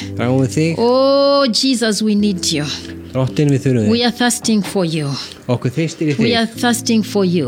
Þráum við þig. Oh Jesus, we need you. Drottinn, við þurfum We þig. are thirsting for you. Okkur þyrstir í We are þig. thirsting for you.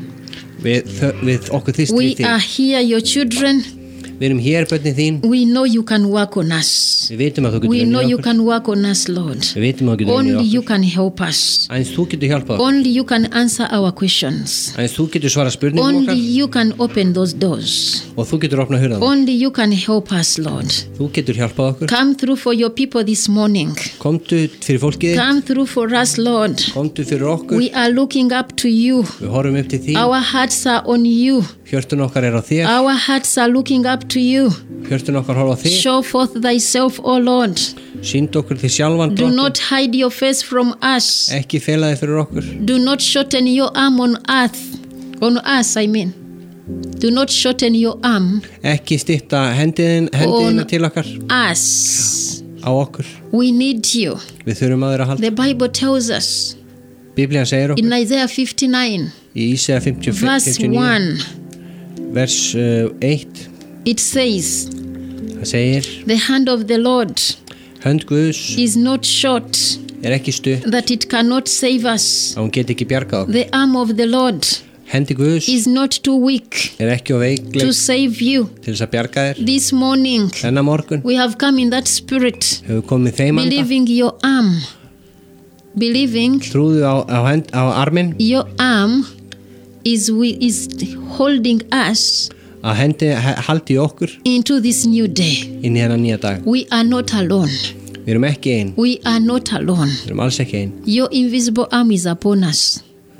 Okkur þyrstir í We þig. are here, your children. Við erum hér, börnin þín. We know you can work on us. Við vitum að þú We getur know unnið you okkur. can work on us, Lord. Við vitum að þú getur Only unnið you okkur. can help us. Aðeins þú getur hjálpað okkur. Only you can answer our questions. Aðeins þú getur svarað spurningum Only okkar. you can open those doors. Og þú getur opnað hurðan. Only you can help us, Lord. Þú getur hjálpað okkur. Come through for your people this morning. Komdu fyrir fólkið þitt. Come through for us, Lord. Komdu fyrir okkur. We are looking up to you. Við horfum upp til þín. Our hearts are on you. Hjörtun okkar er á þér. Our hearts are looking up to you. Hjörtun okkar horfa á þig. Show forth thyself, O Lord. Sýndu okkur því sjálfan, Do Drottinn. not hide your face from us. Ekki fela þig fyrir okkur. Do not shorten your arm on earth. On us, I mean. Do not shorten your arm Ekki stytta hendiðina til okkar. us. Á okkur. We need you. Við þurfum að þeirra halda. The Bible tells us Biblían segir okkur in Isaiah 59, í Ísæja verse 59 1, vers 1. it says, Það segir: The hand of the Lord Hönd Guðs is not short, er ekki stutt that it cannot save us. að hún get ekki bjargað okkur. The arm of the Lord Hendi Guðs is not too weak er ekki of to veikleg save you. til þess að bjarga þér. This morning, Þennan morgun we have come in that spirit, hefur komið þeim anda. believing your arm, believing Trúðu á arminn your arm is holding us að hendi haldi okkur into this new day. inn í hennan nýja dag. We are not alone. Við erum ekki ein. We are not alone. Við erum alls ekki ein. Your invisible arm is upon us.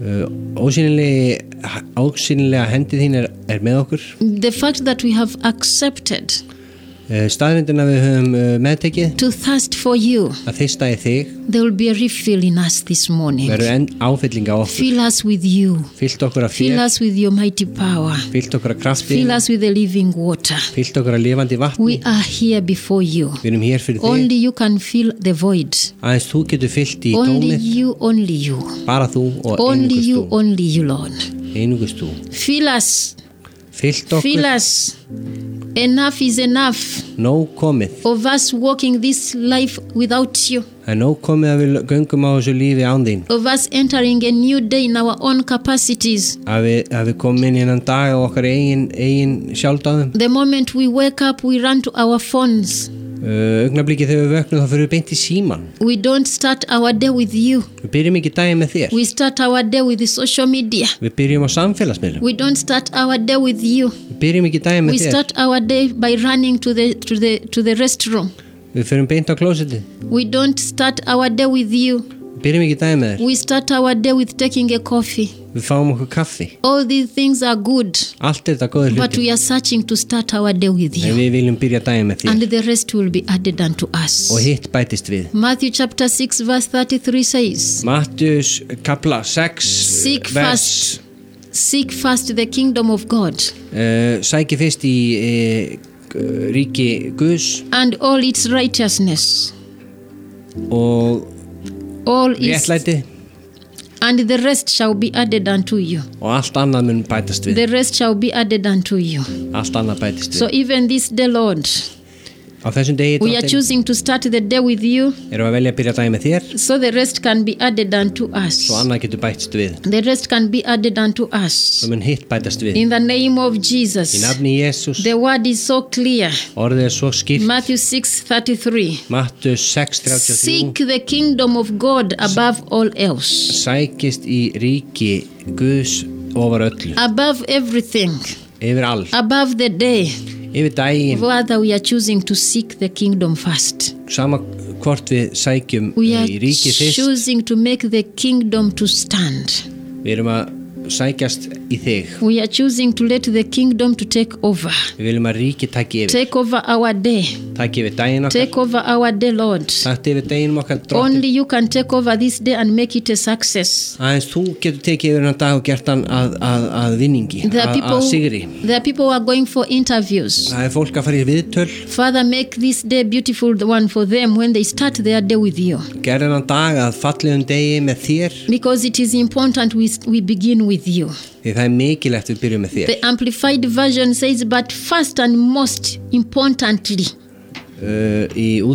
Ósýnilega hendi þín er með okkur. The fact that we have accepted Staðreyndin að við höfum meðtekið to thirst for you, að þyrsta í þig there will be a refill in us this morning. verður áfylling á okkur. Fill us with you. Fyllt okkur af Fill þér. us with your mighty power. Fyllt okkur af krafti. Fill us with the living water. Fyllt okkur af lifandi vatni. We are here before you. Við erum hér fyrir þig. Only you can fill the void. Aðeins þú getur fyllt í Only tómið. you, only you. Bara þú og Only einungis you, þú. only you, Lord. Einungis þú. Fill us. Fyllt Fill okkur. us. Enough is enough Nóg komið. of us walking this life without you. Það er nóg komið að við göngum á þessu lífi án þín. Of us entering a new day in our own capacities. Að við komum inn í hennan dag á okkar eigin sjálfdáðum. The moment we wake up, we run to our phones. Augnablikið þegar við vöknum þá fyrir við beint í síman. We don't start our day with you. Við byrjum ekki daginn með þér. We start our day with the social media. Við byrjum á samfélagsmiðlum. We don't start our day with you. Við byrjum ekki daginn We með þér. start our day by running to the restroom. Við fyrir beint á klósettið. We don't start our day with you. Við byrjum ekki daginn með þér. We start our day with taking a coffee. Við fáum okkur kaffi. All these things are good, Allt er þetta góður but hluti. we are searching to start our day with En you. við viljum byrja daginn með And þér. the rest will be added unto us. Og hitt bætist við. Matthew chapter 6 verse 33 says, Mattheus kapla 6 Seek vers. Seek first the kingdom of God Sæki fyrst í ríki Guðs and all its righteousness. og All is, réttlæti and the rest shall be added unto you. og allt annað mun bætast við. The rest shall be added unto you. Allt annað bætist So við. even this day, Lord, Á þessum degi we are Drottinn, choosing to start the day with you, erum við að velja að byrja daginn með þér so the rest can be added unto us. svo annað getur bætist við. The rest can be added unto us. Svo mun hitt bætast við. In the name of Í Jesus. nafni Jésús. The word is so clear. Orðið er svo skýrt. Matthew 6:33. Mattheus 6:33. Seek the kingdom of God above all else. Sækist í ríki Guðs ofar öllu. Above everything. Yfir allt. Above the day. Yfir daginn. Father, we are choosing to seek the kingdom first. Sama hvort við sækjum We are í ríki fyrst. choosing to make the kingdom to stand. Við erum að sækjast í þig. We are choosing to let the kingdom to take over. Við viljum að ríki taki yfir. Take over our day. Taki yfir daginn okkar. Take over our day, Lord. Takti yfir daginum okkar, Only Drottinn. you can take over this day and make it a success. Aðeins þú getur tekið yfir hennar dag og gert hann að vinningi, There are að sigri. people who are going for interviews. Það er fólk að fara í viðtöl. Father, make this day beautiful one for them when they start their day with you. Gerð hennar dag að fallegum degi með þér. Because it is important we begin with you. Því það er mikilvægt við byrjum með þér. The Amplified Version says, but first and most importantly, Í